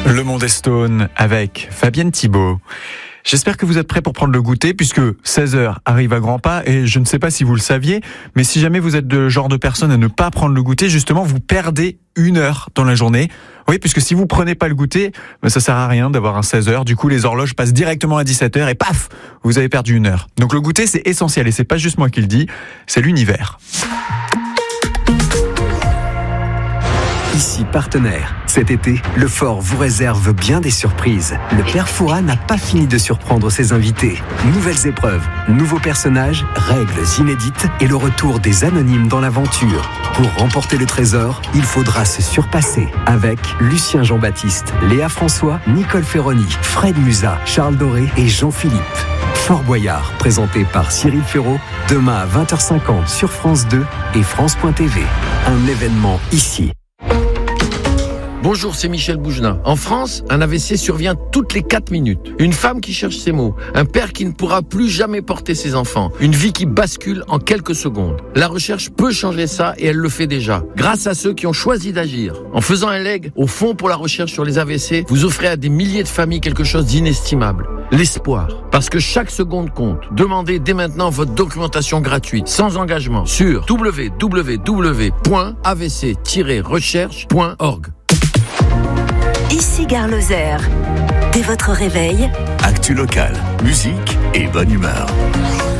Le Monde est Stone avec Fabienne Thibault. J'espère que vous êtes prêts pour prendre le goûter puisque 16h arrive à grands pas et je ne sais pas si vous le saviez, mais si jamais vous êtes le genre de personne à ne pas prendre le goûter, justement, vous perdez 1 heure dans la journée. Oui, puisque si vous prenez pas le goûter, ça sert à rien d'avoir un 16h. Du coup, les horloges passent directement à 17h et paf, vous avez perdu 1 heure. Donc le goûter, c'est essentiel et c'est pas juste moi qui le dis, c'est l'univers. Ici partenaire. Cet été, le Fort vous réserve bien des surprises. Le Père Fouras n'a pas fini de surprendre ses invités. Nouvelles épreuves, nouveaux personnages, règles inédites et le retour des anonymes dans l'aventure. Pour remporter le trésor, il faudra se surpasser avec Lucien Jean-Baptiste, Léa François, Nicole Ferroni, Fred Musa, Charles Doré et Jean-Philippe. Fort Boyard, présenté par Cyril Ferraud, demain à 20h50 sur France 2 et France.tv. Un événement ici. Bonjour, c'est Michel Bougenat. En France, un AVC survient toutes les 4 minutes. Une femme qui cherche ses mots. Un père qui ne pourra plus jamais porter ses enfants. Une vie qui bascule en quelques secondes. La recherche peut changer ça et elle le fait déjà. Grâce à ceux qui ont choisi d'agir. En faisant un leg au Fonds pour la recherche sur les AVC, vous offrez à des milliers de familles quelque chose d'inestimable. L'espoir. Parce que chaque seconde compte. Demandez dès maintenant votre documentation gratuite, sans engagement, sur www.avc-recherche.org. Ici Gare Lozère. Dès votre réveil, Actu locale, musique et bonne humeur.